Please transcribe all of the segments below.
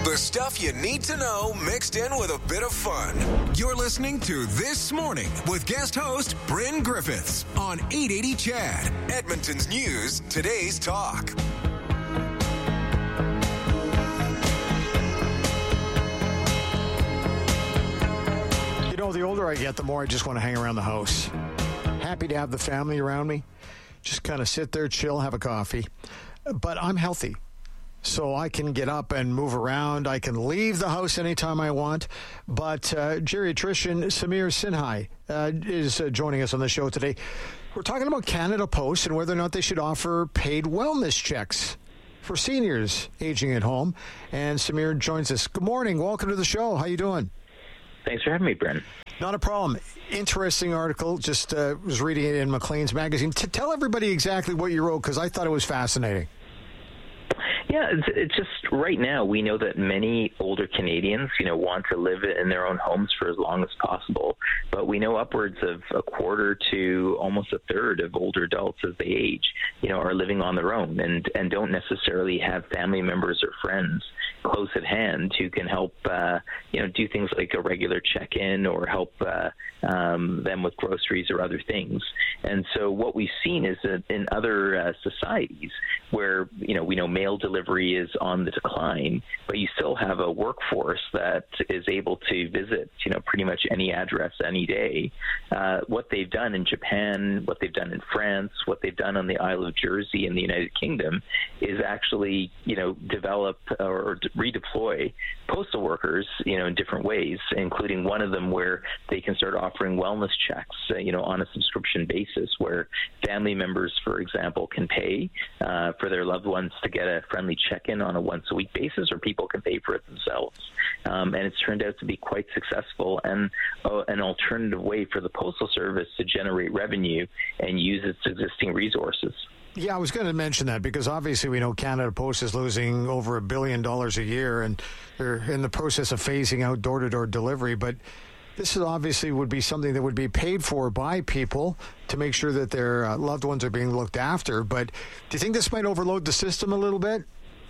The stuff you need to know mixed in with a bit of fun. You're listening to This Morning with guest host Bryn Griffiths on 880 CHAD, Edmonton's News, Today's Talk. You know, the older I get, the more I just want to hang around the house. Happy to have the family around me. Just kind of sit there, chill, have a coffee. But I'm healthy. So I can get up and move around. I can leave the house anytime I want. But geriatrician Samir Sinhai is joining us on the show today. We're talking about Canada Post and whether or not they should offer paid wellness checks for seniors aging at home. And Samir joins us. Good morning. Welcome to the show. How you doing? Thanks for having me, Bryn. Not a problem. Interesting article. Just was reading it in Maclean's magazine. Tell everybody exactly what you wrote, because I thought it was fascinating. Yeah, it's just right now we know that many older Canadians, want to live in their own homes for as long as possible. But we know upwards of a quarter to almost a third of older adults as they age, are living on their own and don't necessarily have family members or friends close at hand who can help, do things like a regular check-in or help them with groceries or other things. And so what we've seen is that in other societies where, we know mail delivery is on the decline, but you still have a workforce that is able to visit, pretty much any address any day. What they've done in Japan, what they've done in France, what they've done on the Isle of Jersey in the United Kingdom is actually, develop or redeploy postal workers, in different ways, including one of them where they can start offering wellness checks, on a subscription basis where family members, for example, can pay for their loved ones to get a friendly check-in on a once-a-week basis, or people can pay for it themselves. And it's turned out to be quite successful and an alternative way for the Postal Service to generate revenue and use its existing resources. Yeah, I was going to mention that because obviously we know Canada Post is losing over $1 billion a year, and they're in the process of phasing out door-to-door delivery. But this is obviously would be something that would be paid for by people to make sure that their loved ones are being looked after. But do you think this might overload the system a little bit?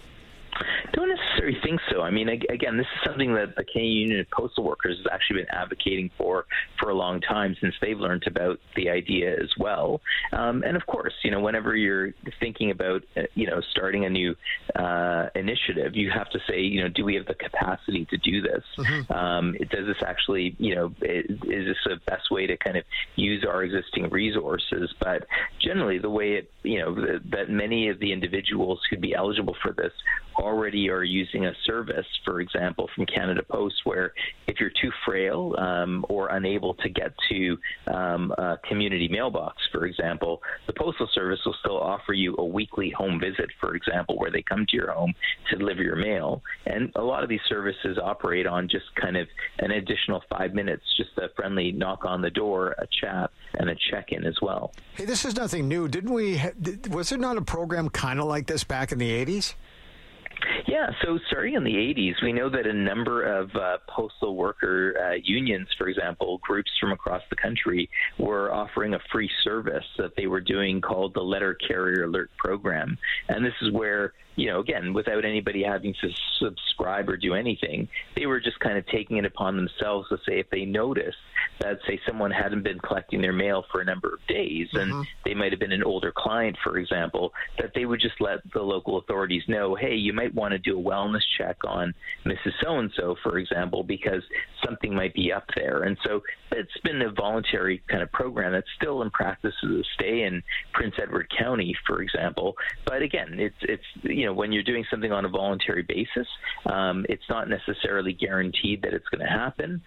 Don't necessarily think so. I mean, again, this is something that the Canadian Union of Postal Workers has actually been advocating for a long time since they've learned about the idea as well. And of course, whenever you're thinking about, starting a new initiative, you have to say, do we have the capacity to do this? Mm-hmm. Does this actually, is this the best way to kind of use our existing resources? But generally, the way it, that many of the individuals who'd be eligible for this already are using a service, for example, from Canada Post, where if you're too frail or unable to get to a community mailbox, for example, the Postal Service will still offer you a weekly home visit, for example, where they come to your home to deliver your mail. And a lot of these services operate on just kind of an additional 5 minutes, just a friendly knock on the door, a chat, and a check-in as well. Hey, this is nothing new. Was there not a program kind of like this back in the 80s? Yeah, so starting in the 80s, we know that a number of postal worker unions, for example, groups from across the country, were offering a free service that they were doing called the Letter Carrier Alert Program. And this is where, again, without anybody having to subscribe or do anything, they were just kind of taking it upon themselves to say if they noticed that, say, someone hadn't been collecting their mail for a number of days, and they might have been an older client, for example, that they would just let the local authorities know, hey, you might want to do a wellness check on Mrs. So-and-so, for example, because something might be up there. And so it's been a voluntary kind of program that's still in practice to this day in Prince Edward County, for example. But again, it's when you're doing something on a voluntary basis, it's not necessarily guaranteed that it's going to happen,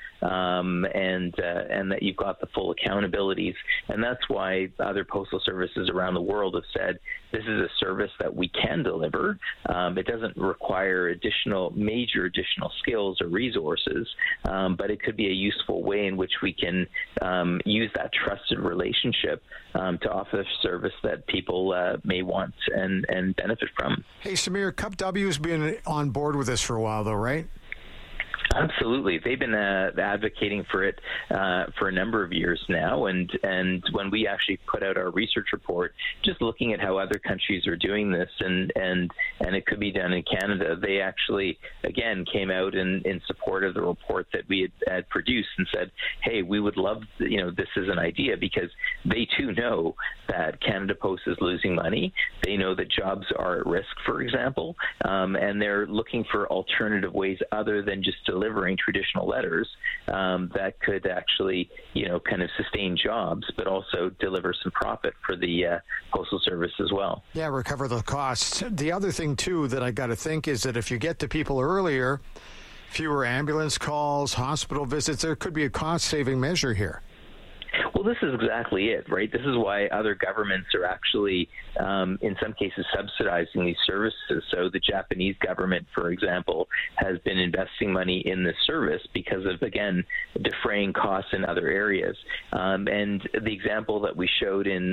and that you've got the full accountabilities. And that's why other postal services around the world have said this is a service that we can deliver. It doesn't require major additional skills or resources, but it could be a useful way in which we can use that trusted relationship to offer a service that people may want and benefit from. Hey, Samir, Cup W has been on board with this for a while, though, right? Absolutely. They've been advocating for it for a number of years now. And when we actually put out our research report, just looking at how other countries are doing this and it could be done in Canada, they actually, again, came out in support of the report that we had produced and said, hey, we would love, this is an idea, because they too know that Canada Post is losing money. They know that jobs are at risk, for example, and they're looking for alternative ways other than just delivering traditional letters that could actually, kind of sustain jobs, but also deliver some profit for the Postal Service as well. Yeah, recover the costs. The other thing, too, that I got to think is that if you get to people earlier, fewer ambulance calls, hospital visits, there could be a cost-saving measure here. Well, this is exactly it, right? This is why other governments are actually, in some cases, subsidizing these services. So the Japanese government, for example, has been investing money in this service because of, again, defraying costs in other areas. And the example that we showed in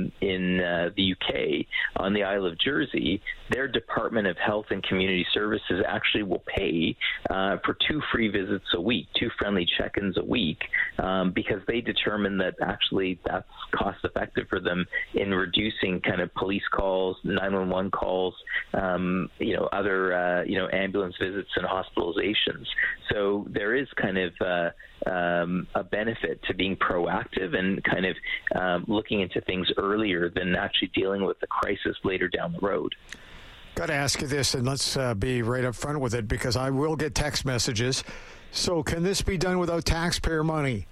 the UK, on the Isle of Jersey, their Department of Health and Community Services actually will pay for 2 free visits a week, 2 friendly check-ins a week, because they determine that actually that's cost effective for them in reducing kind of police calls, 911 calls, other ambulance visits and hospitalizations. So there is kind of a benefit to being proactive and kind of looking into things earlier than actually dealing with the crisis later down the road. Got to ask you this, and let's be right up front with it, because I will get text messages. So can this be done without taxpayer money?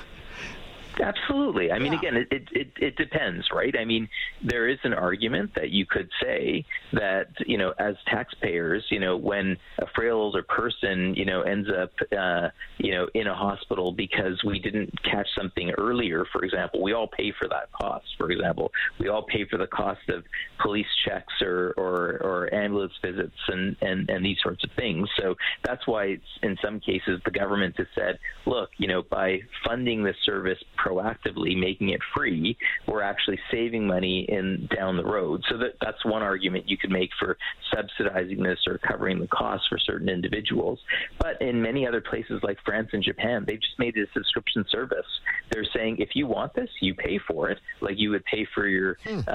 Absolutely. I mean, again, it depends, right? I mean, there is an argument that you could say that, as taxpayers, when a frail older person, ends up, in a hospital because we didn't catch something earlier, for example, we all pay for that cost. For example, we all pay for the cost of police checks or ambulance visits and these sorts of things. So that's why it's, in some cases, the government has said, look, by funding this service proactively, making it free, we're actually saving money down the road. So that's one argument you could make for subsidizing this or covering the costs for certain individuals. But in many other places like France and Japan, they've just made it a subscription service. They're saying if you want this, you pay for it, like you would pay for your,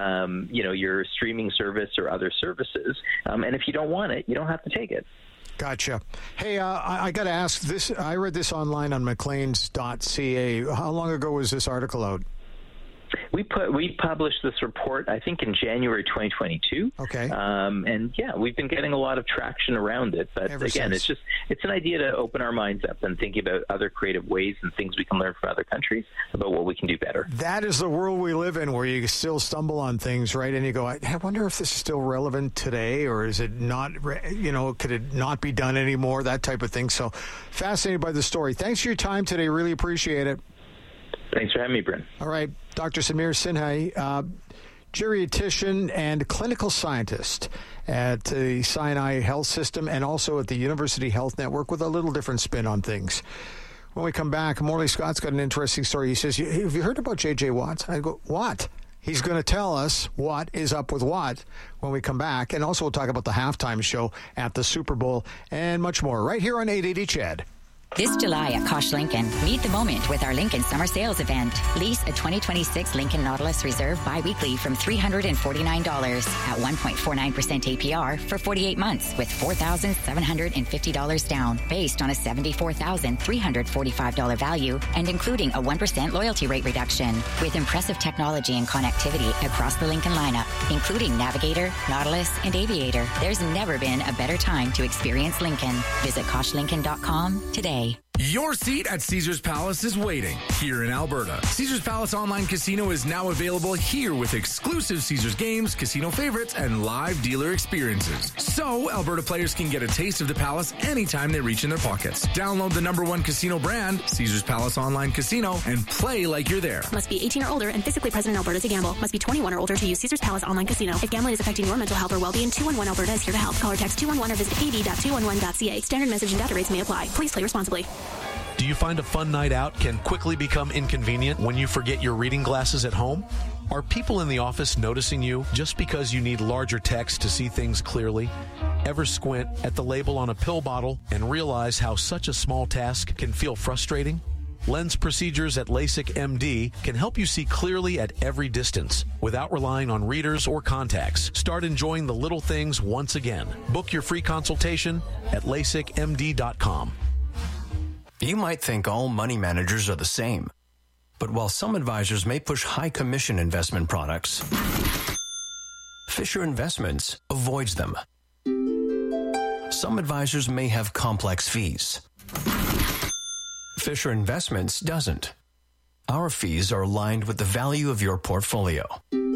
your streaming service or other services. And if you don't want it, you don't have to take it. Gotcha. Hey, I got to ask this. I read this online on Maclean's.ca. How long ago was this article out? We published this report, I think, in January 2022. Okay. And we've been getting a lot of traction around it. But again, it's an idea to open our minds up and think about other creative ways and things we can learn from other countries about what we can do better. That is the world we live in, where you still stumble on things, right? And you go, I wonder if this is still relevant today, or is it not? Could it not be done anymore? That type of thing. So fascinated by the story. Thanks for your time today. Really appreciate it. Thanks for having me, Bryn. All right. Dr. Samir Sinha, geriatrician and clinical scientist at the Sinai Health System and also at the University Health Network, with a little different spin on things. When we come back, Morley Scott's got an interesting story. He says, have you heard about J.J. Watt? I go, what? He's going to tell us what is up with what when we come back. And also we'll talk about the halftime show at the Super Bowl and much more right here on 880 CHED. This July at Kosh Lincoln, meet the moment with our Lincoln Summer Sales Event. Lease a 2026 Lincoln Nautilus Reserve bi-weekly from $349 at 1.49% APR for 48 months with $4,750 down, based on a $74,345 value and including a 1% loyalty rate reduction. With impressive technology and connectivity across the Lincoln lineup, including Navigator, Nautilus, and Aviator, there's never been a better time to experience Lincoln. Visit KoshLincoln.com today. Your seat at Caesars Palace is waiting here in Alberta. Caesars Palace Online Casino is now available here with exclusive Caesars games, casino favorites, and live dealer experiences. So Alberta players can get a taste of the Palace anytime they reach in their pockets. Download the #1 casino brand, Caesars Palace Online Casino, and play like you're there. Must be 18 or older and physically present in Alberta to gamble. Must be 21 or older to use Caesars Palace Online Casino. If gambling is affecting your mental health or well-being, 211 Alberta is here to help. Call or text 211 or visit ad.211.ca. Standard message and data rates may apply. Please play responsibly. Do you find a fun night out can quickly become inconvenient when you forget your reading glasses at home? Are people in the office noticing you just because you need larger text to see things clearly? Ever squint at the label on a pill bottle and realize how such a small task can feel frustrating? Lens procedures at LASIK MD can help you see clearly at every distance without relying on readers or contacts. Start enjoying the little things once again. Book your free consultation at LASIKMD.com. You might think all money managers are the same. But while some advisors may push high commission investment products, Fisher Investments avoids them. Some advisors may have complex fees. Fisher Investments doesn't. Our fees are aligned with the value of your portfolio.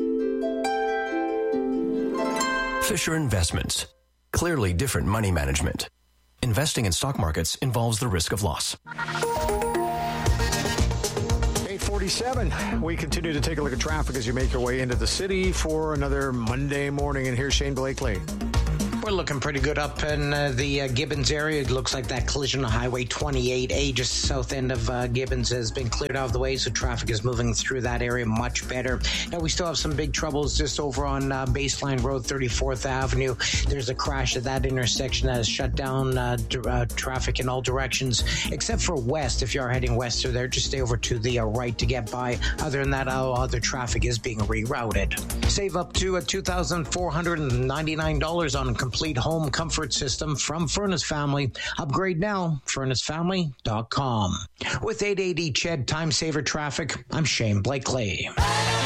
Fisher Investments. Clearly different money management. Investing in stock markets involves the risk of loss. 8:47. We continue to take a look at traffic as you make your way into the city for another Monday morning. And here's Shane Blakely. We're looking pretty good up in the Gibbons area. It looks like that collision on Highway 28A, just south end of Gibbons, has been cleared out of the way, so traffic is moving through that area much better. Now, we still have some big troubles just over on Baseline Road, 34th Avenue. There's a crash at that intersection that has shut down traffic in all directions, except for west. If you are heading west through there, just stay over to the right to get by. Other than that, all other traffic is being rerouted. Save up to $2,499 on complete home comfort system from Furnace Family. Upgrade now, furnacefamily.com. With 880 CHED Time Saver Traffic, I'm Shane Blakely.